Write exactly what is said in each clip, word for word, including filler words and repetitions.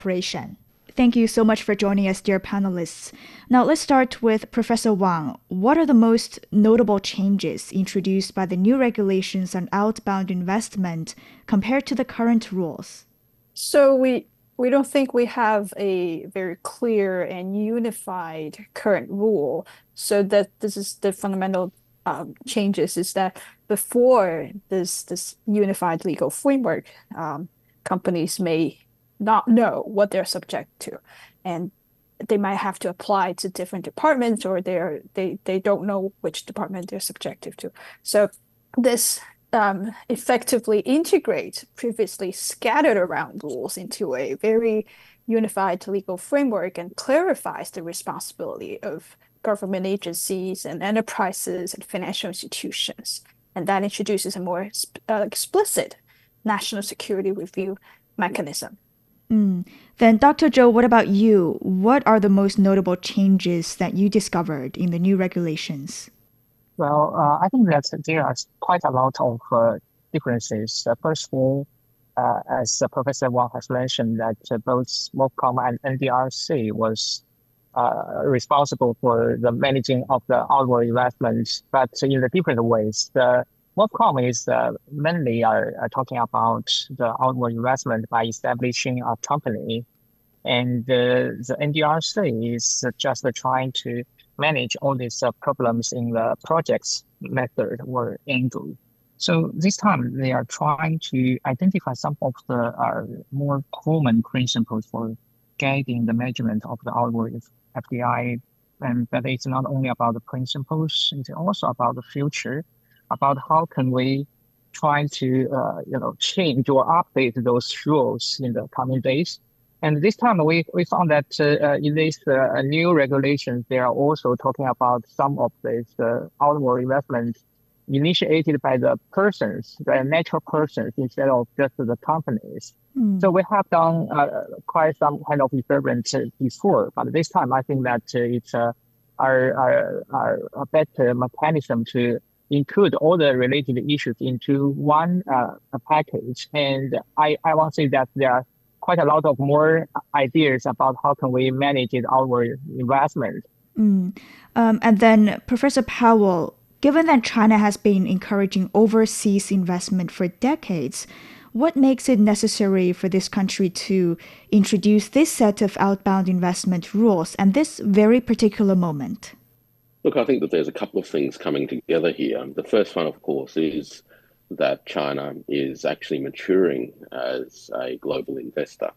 Corporation. Thank you so much for joining us, dear panelists. Now let's start with Professor Wang. What are the most notable changes introduced by the new regulations on outbound investment compared to the current rules? So we we don't think we have a very clear and unified current rule. So that this is the fundamental um, changes is that before this this unified legal framework, um, companies may not know what they're subject to, and they might have to apply to different departments, or they're they they don't know which department they're subjective to. So this um, effectively integrate previously scattered around rules into a very unified legal framework and clarifies the responsibility of government agencies and enterprises and financial institutions. And that introduces a more uh, explicit national security review mechanism. Mm. Then, Doctor Zhou, what about you? What are the most notable changes that you discovered in the new regulations? Well, uh, I think that there are quite a lot of uh, differences. Uh, first of all, uh, as uh, Professor Wang has mentioned, that uh, both MOFCOM and N D R C was uh, responsible for the managing of the outward investments, but in the different ways. The MOFCOM is uh, mainly are, are talking about the outward investment by establishing a company, and uh, the N D R C is just trying to manage all these uh, problems in the projects method or angle. So this time they are trying to identify some of the uh, more common principles for guiding the measurement of the outward F D I. And but it's not only about the principles, it's also about the future, about how can we try to uh, you know change or update those rules in the coming days. And this time we, we found that uh, in these uh, new regulations, they are also talking about some of these uh, outward investments initiated by the persons, the natural persons, instead of just the companies. Mm. So we have done uh, quite some kind of experiments before, but this time I think that uh, it's uh, our, our, our a better mechanism to include all the related issues into one uh, package. And I, I want to say that there are quite a lot of more ideas about how can we manage it, our investment. Mm. Um, and then, Professor Powell, given that China has been encouraging overseas investment for decades, what makes it necessary for this country to introduce this set of outbound investment rules and this very particular moment? Look, I think that there's a couple of things coming together here. The first one, of course, is that China is actually maturing as a global investor.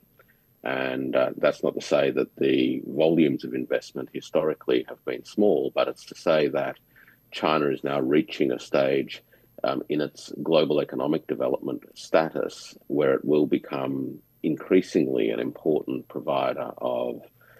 And uh, that's not to say that the volumes of investment historically have been small, but it's to say that China is now reaching a stage um, in its global economic development status where it will become increasingly an important provider of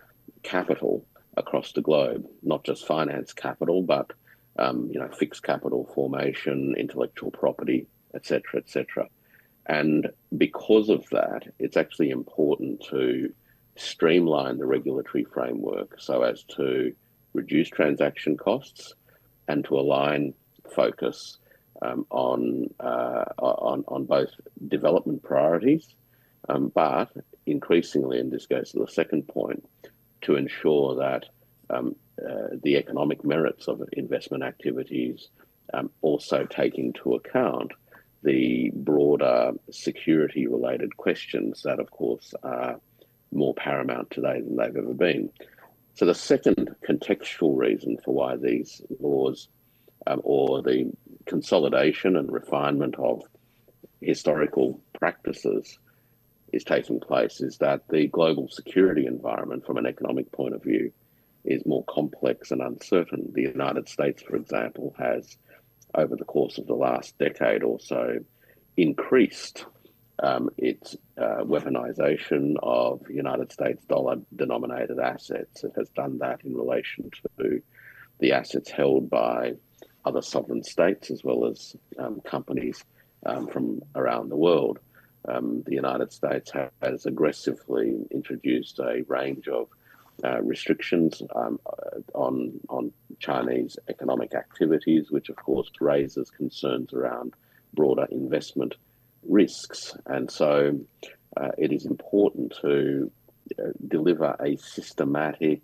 capital across the globe, not just finance capital, but um, you know, fixed capital formation, intellectual property, et cetera, et cetera. And because of that, it's actually important to streamline the regulatory framework so as to reduce transaction costs and to align focus um, on, uh, on on both development priorities, um, but increasingly, and this goes to the second point, to ensure that um, uh, the economic merits of investment activities um, also take into account the broader security-related questions that, of course, are more paramount today than they've ever been. So the second contextual reason for why these laws um, or the consolidation and refinement of historical practices is taking place is that the global security environment from an economic point of view is more complex and uncertain. The United States, for example, has over the course of the last decade or so increased um, its uh, weaponization of United States dollar denominated assets. It has done that in relation to the assets held by other sovereign states as well as um, companies um, from around the world. Um, the United States has aggressively introduced a range of uh, restrictions um, on on Chinese economic activities, which of course raises concerns around broader investment risks. And so uh, it is important to uh, deliver a systematic,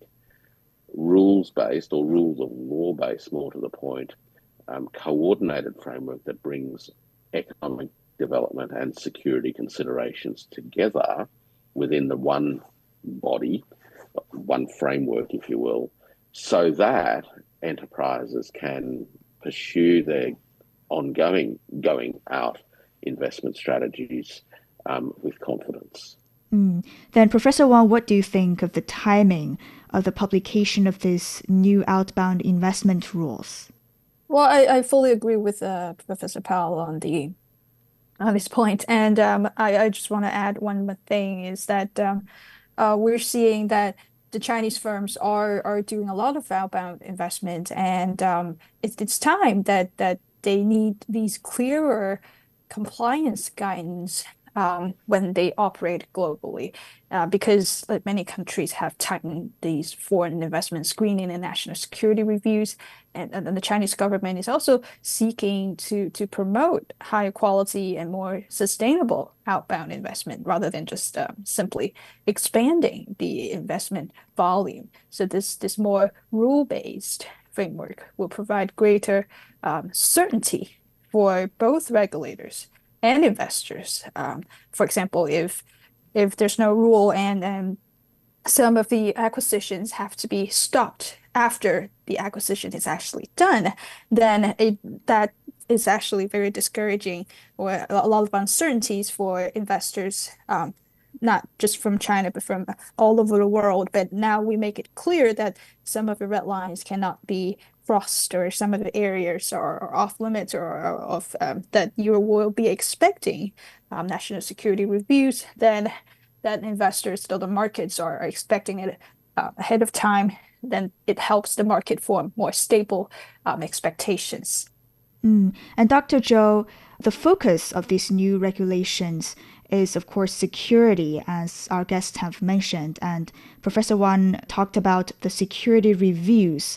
rules-based or rules of law-based, more to the point, um, coordinated framework that brings economic development and security considerations together within the one body, one framework, if you will, so that enterprises can pursue their ongoing going out investment strategies um, with confidence. Mm. Then, Professor Wang, what do you think of the timing of the publication of these new outbound investment rules? Well, I, I fully agree with uh, Professor Powell on the on this point, and um, I, I just want to add one more thing is that um, uh, we're seeing that the Chinese firms are are doing a lot of outbound investment, and um, it's it's time that that they need these clearer compliance guidance um, when they operate globally, uh, because like, many countries have tightened these foreign investment screening and national security reviews, and, and the Chinese government is also seeking to to promote higher quality and more sustainable outbound investment rather than just um, simply expanding the investment volume. So this this more rule-based framework will provide greater um, certainty for both regulators and investors. Um, for example, if if there's no rule and um, some of the acquisitions have to be stopped after the acquisition is actually done, then it, that is actually very discouraging or a lot of uncertainties for investors, um, not just from China, but from all over the world. But now we make it clear that some of the red lines cannot be crossed, or some of the areas are, are off limits, or, or of um, that you will be expecting um, national security reviews, then that investors, though the markets are, are expecting it uh, ahead of time, then it helps the market form more stable um, expectations. Mm. And Doctor Zhou, the focus of these new regulations is, of course, security, as our guests have mentioned. And Professor Wang talked about the security reviews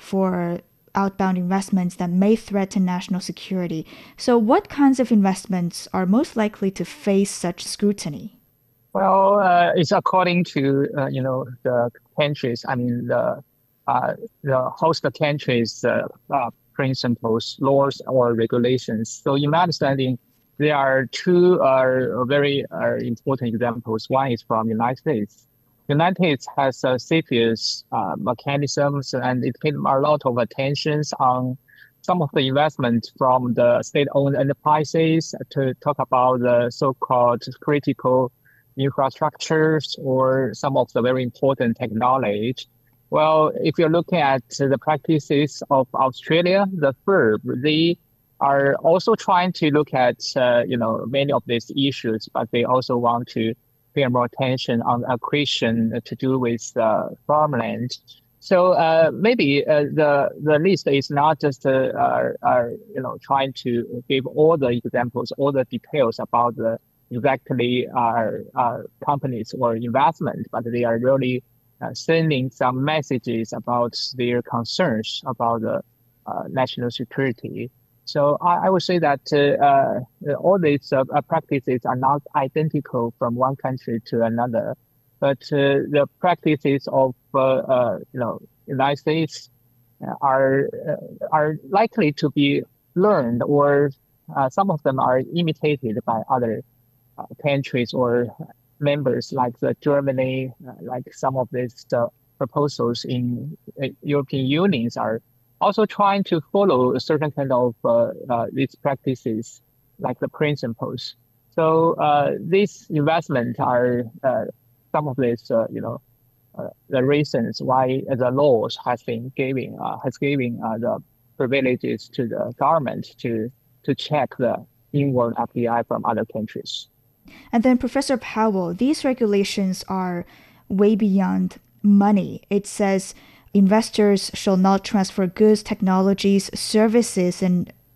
for outbound investments that may threaten national security. So what kinds of investments are most likely to face such scrutiny? Well, uh, it's according to uh, you know the countries. I mean the uh, the host countries' uh, uh, principles, laws, or regulations. So, in my understanding, there are two uh, very uh, important examples. One is from the United States. The United States has uh, serious uh, mechanisms, and it paid a lot of attention on some of the investment from the state-owned enterprises to talk about the so-called critical infrastructures or some of the very important technology. Well, if you're looking at the practices of Australia, the firm, they are also trying to look at, uh, you know, many of these issues, but they also want to pay more attention on acquisition to do with uh, farmland. So uh, maybe uh, the the list is not just uh, uh, uh, you know trying to give all the examples, all the details about the exactly uh, uh, companies or investment, but they are really uh, sending some messages about their concerns about the uh, national security. So I, I would say that uh, uh, all these uh, practices are not identical from one country to another, but uh, the practices of uh, uh, you know United States are uh, are likely to be learned, or uh, some of them are imitated by other uh, countries or members, like the Germany, uh, like some of these uh, proposals in uh, European unions are also trying to follow a certain kind of uh, uh, these practices, like the principles. So uh, these investments are uh, some of these, uh, you know, uh, the reasons why the laws has been giving uh, has given uh, the privileges to the government to to check the inward F D I from other countries. And then, Professor Powell, these regulations are way beyond money. It says investors shall not transfer goods, technologies, services, and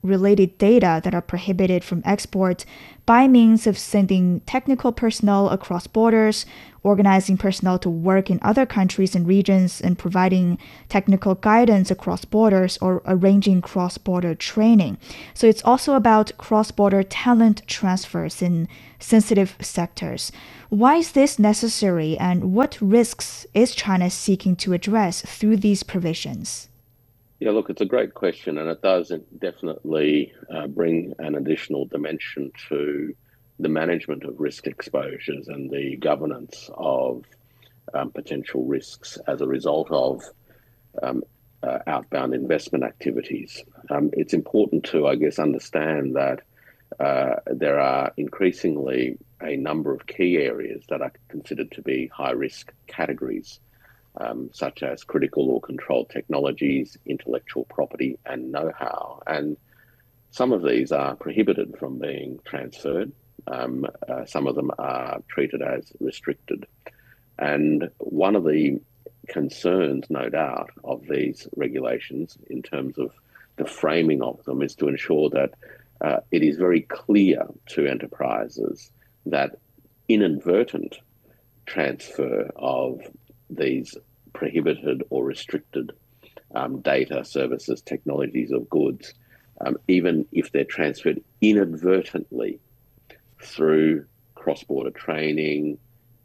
related data that are prohibited from export by means of sending technical personnel across borders, organizing personnel to work in other countries and regions, and providing technical guidance across borders or arranging cross-border training. So it's also about cross-border talent transfers in sensitive sectors. Why is this necessary, and what risks is China seeking to address through these provisions? Yeah, look, it's a great question, and it does definitely uh, bring an additional dimension to the management of risk exposures and the governance of um, potential risks as a result of um, uh, outbound investment activities. Um, it's important to, I guess, understand that uh, there are increasingly a number of key areas that are considered to be high-risk categories, Um, such as critical or controlled technologies, intellectual property, and know-how. And some of these are prohibited from being transferred. Um, uh, some of them are treated as restricted. And one of the concerns, no doubt, of these regulations in terms of the framing of them is to ensure that uh, it is very clear to enterprises that inadvertent transfer of these prohibited or restricted um, data, services, technologies, or goods, um, even if they're transferred inadvertently through cross-border training,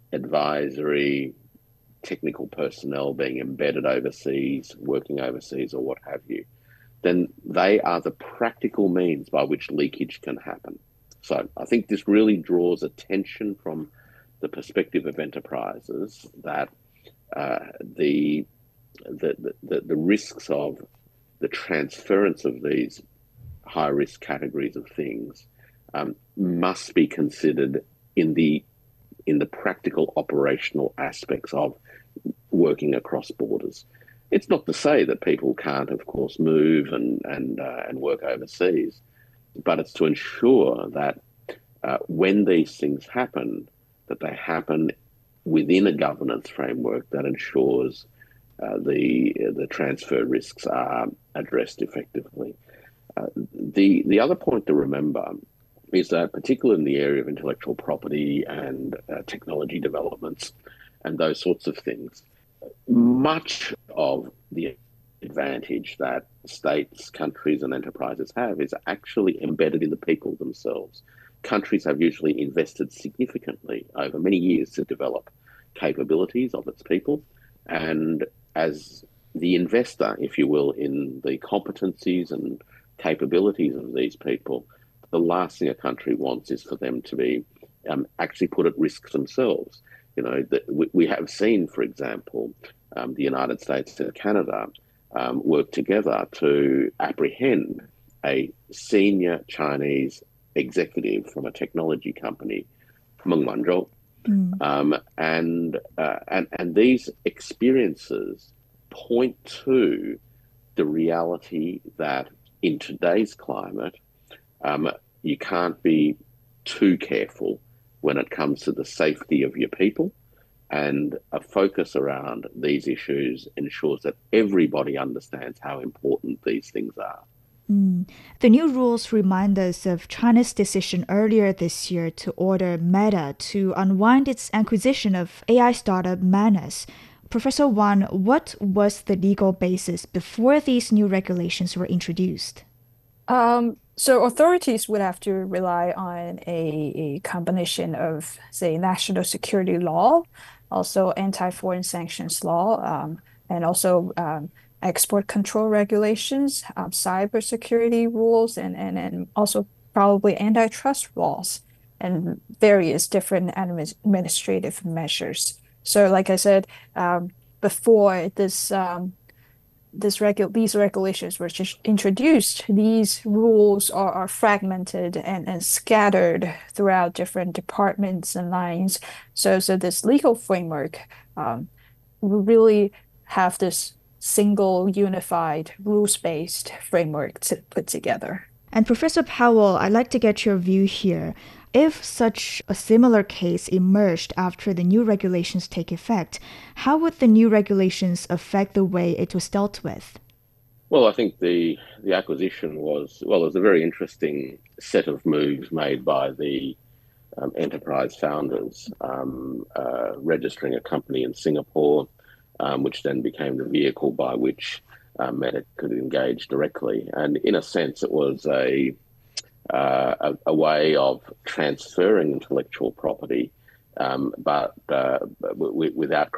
advisory, technical personnel being embedded overseas, working overseas, or what have you, then they are the practical means by which leakage can happen. So I think this really draws attention from the perspective of enterprises that Uh, the, the the the risks of the transference of these high risk categories of things um, must be considered in the in the practical operational aspects of working across borders. It's not to say that people can't, of course, move and and uh, and work overseas, but it's to ensure that uh, when these things happen, that they happen within a governance framework that ensures uh, the the transfer risks are addressed effectively. Uh, the the other point to remember is that, particularly in the area of intellectual property and uh, technology developments and those sorts of things, much of the advantage that states, countries, and enterprises have is actually embedded in the people themselves. Countries have usually invested significantly over many years to develop capabilities of its people. And as the investor, if you will, in the competencies and capabilities of these people, the last thing a country wants is for them to be um, actually put at risk themselves. You know, the, we, we have seen, for example, um, the United States and Canada um, work together to apprehend a senior Chinese executive from a technology company, Meng Wanzhou. Mm. Um, and, uh, and and these experiences point to the reality that in today's climate, um, you can't be too careful when it comes to the safety of your people. And a focus around these issues ensures that everybody understands how important these things are. Mm. The new rules remind us of China's decision earlier this year to order Meta to unwind its acquisition of A I startup Manus. Professor Wang, what was the legal basis before these new regulations were introduced? Um, so authorities would have to rely on a, a combination of, say, national security law, also anti-foreign sanctions law, um, and also um, export control regulations, um, cybersecurity rules, and, and, and also probably antitrust laws and various different administrative measures. So like I said, um, before this, um, this regu- these regulations were just introduced, these rules are, are fragmented and, and scattered throughout different departments and lines. So, so this legal framework um, will really have this single, unified, rules-based framework to put together. And Professor Powell, I'd like to get your view here. If such a similar case emerged after the new regulations take effect, how would the new regulations affect the way it was dealt with? Well, I think the the acquisition was well, it was a very interesting set of moves made by the um, enterprise founders, um, uh, registering a company in Singapore, um, which then became the vehicle by which uh, Meta could engage directly. And in a sense, it was a uh, a, a way of transferring intellectual property, um, but uh, w- w- without